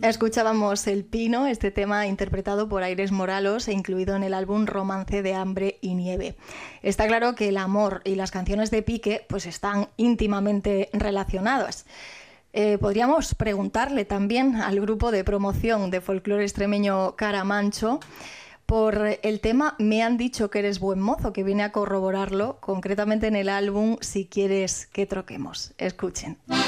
Escuchábamos El Pino, este tema interpretado por Aires Moralos e incluido en el álbum Romance de Hambre y Nieve. Está claro que el amor y las canciones de Piqué pues están íntimamente relacionadas. Podríamos preguntarle también al grupo de promoción de folclore extremeño Caramancho por el tema Me han dicho que eres buen mozo, que viene a corroborarlo concretamente en el álbum Si quieres que troquemos. Escuchen.